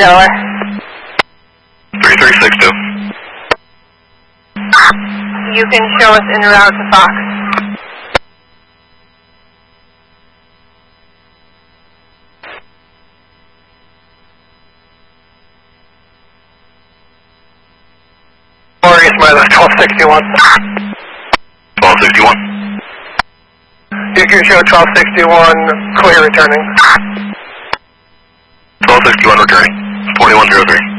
Delaware. 3362. You can show us en route to Fox. Glorious Miles 1261. 1261. You can show 1261, clear returning. 1261 returning. 4103.